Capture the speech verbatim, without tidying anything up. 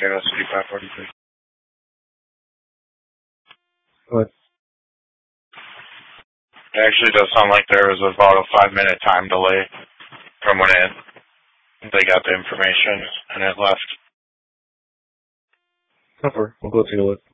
Curiosity five forty-three. What? It actually does sound like there was about a five minute time delay from when it, they got the information and it left. Cover. We'll go take a look.